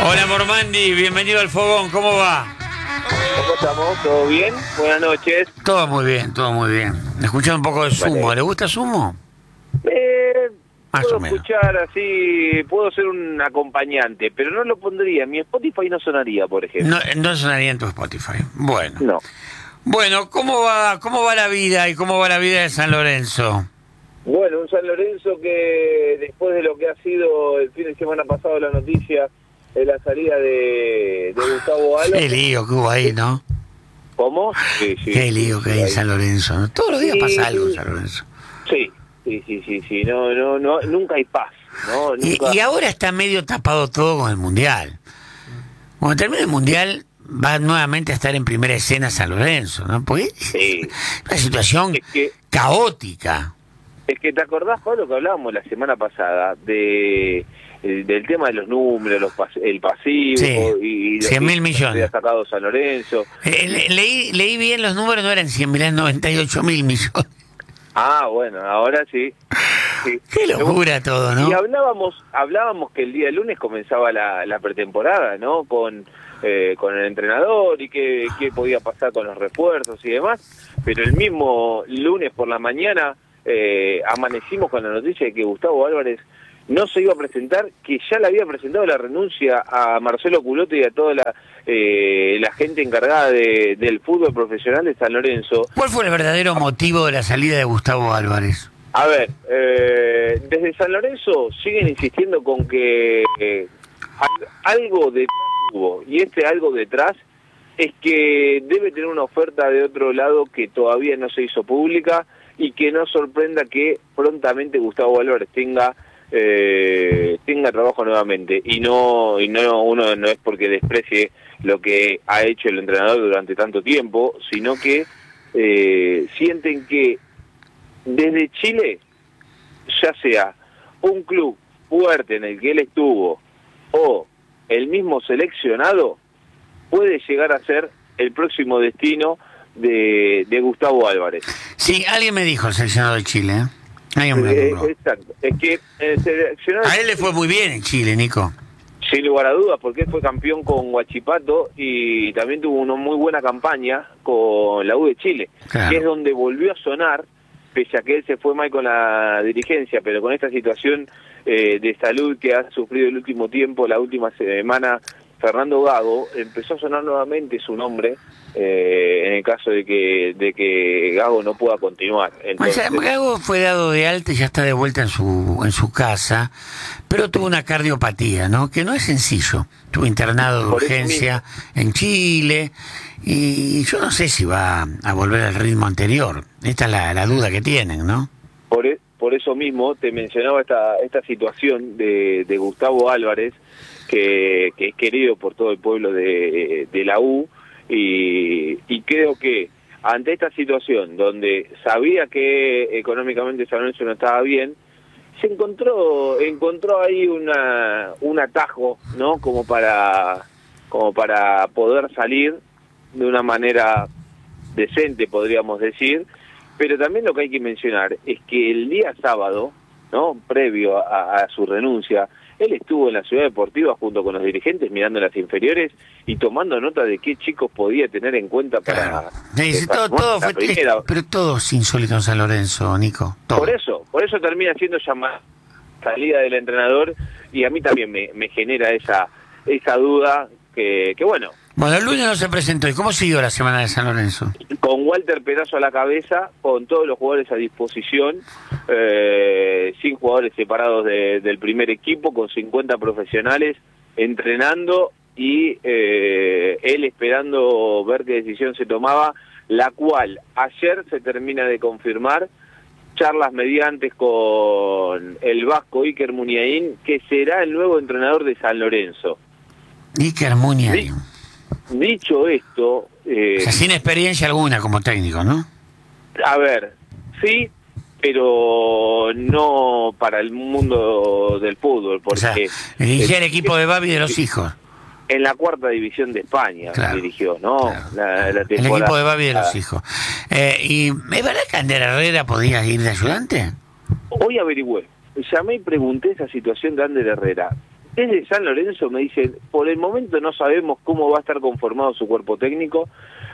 Hola Mormandi, bienvenido al Fogón, ¿cómo va? ¿Cómo estamos? ¿Todo bien? Buenas noches. Todo muy bien, todo muy bien. Escuchando un poco de Sumo, Vale. ¿le gusta Sumo? Más Puedo o menos. escuchar así, puedo ser un acompañante, pero no lo pondría. Mi Spotify no sonaría, por ejemplo. No sonaría en tu Spotify. Bueno. No. Bueno, ¿cómo va la vida y cómo va la vida de San Lorenzo? Bueno, un San Lorenzo que después de lo que ha sido el fin de semana pasado la noticia de la salida de Gustavo Alba. Qué lío que hubo ahí, ¿no? ¿Cómo? Sí. Qué lío que hay en San Lorenzo, ¿no? Todos los días pasa algo en San Lorenzo. Sí. No, nunca hay paz, ¿no? Nunca. Y ahora está medio tapado todo con el Mundial. Cuando termine el Mundial va nuevamente a estar en primera escena San Lorenzo, ¿no? Porque Sí. es una situación caótica. Es que te acordás, Pablo, que hablábamos la semana pasada del tema de los números, el pasivo Sí, y 100.000 millones. había sacado San Lorenzo. Leí bien los números, no eran 100.000, eran 98.000 millones. Ah, bueno, ahora sí. Qué locura todo, ¿no? Y hablábamos que el día lunes comenzaba la pretemporada, ¿no? Con el entrenador y qué podía pasar con los refuerzos y demás. Pero el mismo lunes por la mañana amanecimos con la noticia de que Gustavo Álvarez no se iba a presentar, que ya le había presentado la renuncia a Marcelo Culote y a toda la gente encargada del fútbol profesional de San Lorenzo. ¿Cuál fue el verdadero motivo de la salida de Gustavo Álvarez? A ver, desde San Lorenzo siguen insistiendo con que algo detrás hubo, y algo detrás es que debe tener una oferta de otro lado que todavía no se hizo pública y que no sorprenda que prontamente Gustavo Álvarez tenga trabajo nuevamente. Y no uno no es porque desprecie lo que ha hecho el entrenador durante tanto tiempo, sino que sienten que desde Chile, ya sea un club fuerte en el que él estuvo o el mismo seleccionado, puede llegar a ser el próximo destino de Gustavo Álvarez. Sí, alguien me dijo el seleccionado de Chile, ¿eh? Alguien me lo nombró. Exacto. Es que el seleccionado... A él le fue muy bien en Chile, Nico. Sin lugar a dudas, porque él fue campeón con Huachipato y también tuvo una muy buena campaña con la U de Chile, Claro. que es donde volvió a sonar, pese a que él se fue mal con la dirigencia, pero con esta situación de salud que ha sufrido el último tiempo, la última semana, Fernando Gago, empezó a sonar nuevamente su nombre en el caso de que Gago no pueda continuar. Entonces, Gago fue dado de alta y ya está de vuelta en su casa, pero tuvo una cardiopatía, ¿no? Que no es sencillo. Estuvo internado de Por eso urgencia en Chile y yo no sé si va a volver al ritmo anterior. Esta es la duda que tienen, ¿no? por eso mismo te mencionaba esta situación de Gustavo Álvarez, que es querido por todo el pueblo de la U, y creo que ante esta situación donde sabía que económicamente San Lorenzo no estaba bien, se encontró ahí un atajo, ¿no? como para poder salir de una manera decente, podríamos decir. Pero también lo que hay que mencionar es que el día sábado, ¿no? Previo a su renuncia, él estuvo en la Ciudad Deportiva junto con los dirigentes mirando las inferiores y tomando nota de qué chicos podía tener en cuenta para... Sí, para todo la fue, primera. pero todo es insólito en San Lorenzo, Nico. Todo. Por eso termina siendo llamada salida del entrenador, y a mí también me genera esa duda que bueno... Bueno, el lunes no se presentó. ¿Y cómo siguió la semana de San Lorenzo? Con Walter Perazo a la cabeza, con todos los jugadores a disposición, sin jugadores separados del primer equipo, con 50 profesionales entrenando y él esperando ver qué decisión se tomaba, la cual ayer se termina de confirmar, charlas mediantes con el vasco Iker Muniain, que será el nuevo entrenador de San Lorenzo. Iker Muniain. Dicho esto... O sea, sin experiencia alguna como técnico, ¿no? A ver, sí, pero no para el mundo del fútbol, porque... O sea, dirigía el equipo de Babi de los hijos. En la cuarta división de España dirigió, ¿no? Claro. La el temporada. equipo de Babi de los hijos. ¿Y es verdad que Ander Herrera podía ir de ayudante? Hoy averigüé, llamé y pregunté esa situación de Ander Herrera. Desde San Lorenzo me dicen, por el momento no sabemos cómo va a estar conformado su cuerpo técnico.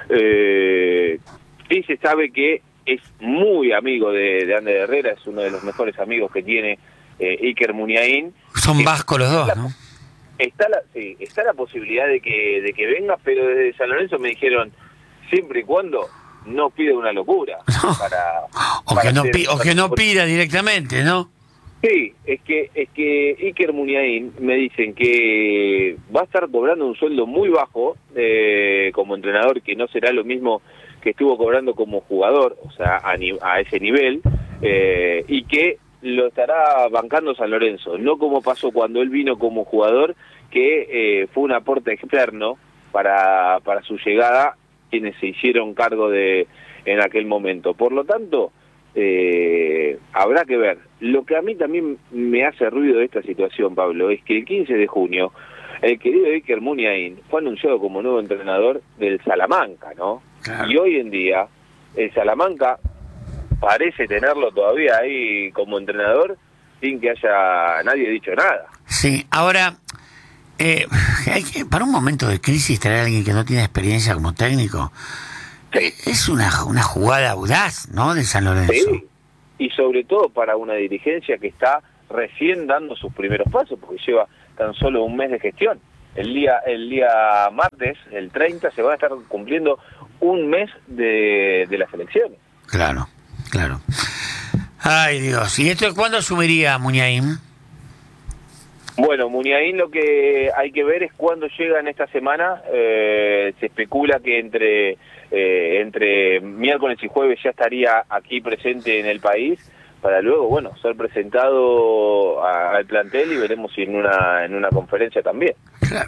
Y se sabe que es muy amigo de Ander Herrera, es uno de los mejores amigos que tiene Iker Muniain. Son vascos los dos, ¿no? Está la posibilidad de que venga, pero desde San Lorenzo me dijeron, siempre y cuando no pida una locura. O que no pida directamente, ¿no? Sí, es que Iker Muniain me dicen que va a estar cobrando un sueldo muy bajo como entrenador, que no será lo mismo que estuvo cobrando como jugador, o sea, a ese nivel, y que lo estará bancando San Lorenzo, no como pasó cuando él vino como jugador, que fue un aporte externo para su llegada, quienes se hicieron cargo en aquel momento. Por lo tanto, habrá que ver. Lo que a mí también me hace ruido de esta situación, Pablo, es que el 15 de junio, el querido Iker Muniain fue anunciado como nuevo entrenador del Salamanca, ¿no? Claro. Y hoy en día, el Salamanca parece tenerlo todavía ahí como entrenador sin que haya nadie dicho nada. Sí, ahora, para un momento de crisis traer a alguien que no tiene experiencia como técnico, sí, es una jugada audaz, ¿no?, de San Lorenzo. Sí, y sobre todo para una dirigencia que está recién dando sus primeros pasos, porque lleva tan solo un mes de gestión. El día martes, el 30, se va a estar cumpliendo un mes de las elecciones. Claro, claro. Ay, Dios. ¿Y esto cuándo asumiría Muniain? Bueno, Muniain lo que hay que ver es cuándo llega en esta semana. Se especula que entre miércoles y jueves ya estaría aquí presente en el país, para luego, bueno, ser presentado al plantel, y veremos si en una conferencia también. Claro.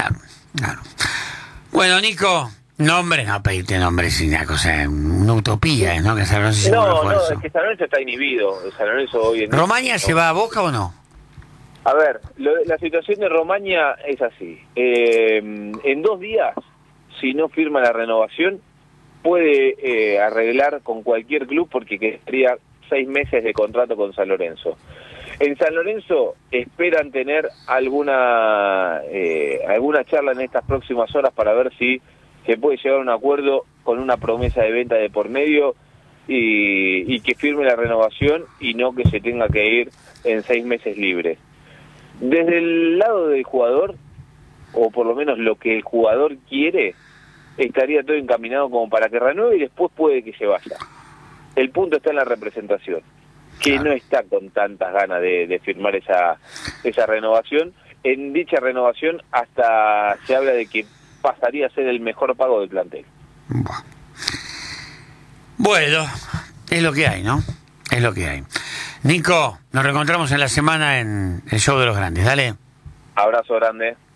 Bueno, Nico, nombres, no pedirte nombres, es una cosa, una utopía, ¿no? Que San Lorenzo no, es que San Lorenzo está inhibido. San Lorenzo hoy en día, ¿Romaña se va a Boca o no? A ver, la situación de Romaña es así. En 2 días, si no firma la renovación, puede arreglar con cualquier club, porque quedaría 6 meses de contrato con San Lorenzo. En San Lorenzo esperan tener alguna charla en estas próximas horas para ver si se puede llegar a un acuerdo con una promesa de venta de por medio y que firme la renovación, y no que se tenga que ir en 6 meses libres. Desde el lado del jugador, o por lo menos lo que el jugador quiere, estaría todo encaminado como para que renueve, y después puede que se vaya. El punto está en la representación, que claro, no está con tantas ganas de firmar esa renovación. En dicha renovación hasta se habla de que pasaría a ser el mejor pago del plantel. Bueno, es lo que hay, ¿no? Es lo que hay. Nico, nos reencontramos en la semana en el Show de los Grandes. Dale. Abrazo grande.